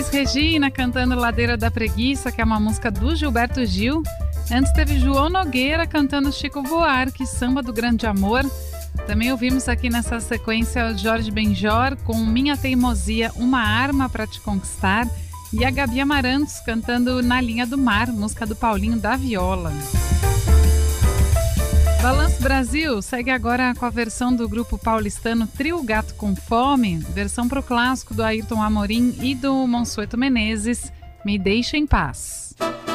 Elis Regina cantando Ladeira da Preguiça, que é uma música do Gilberto Gil. Antes teve João Nogueira cantando Chico Buarque, Samba do Grande Amor. Também ouvimos aqui nessa sequência Jorge Benjor com Minha Teimosia, Uma Arma para Te Conquistar. E a Gabi Amarantos cantando Na Linha do Mar, música do Paulinho da Viola. Balanço Brasil segue agora com a versão do grupo paulistano Trio Gato com Fome, versão pro clássico do Ayrton Amorim e do Monsueto Menezes, Me Deixa em Paz.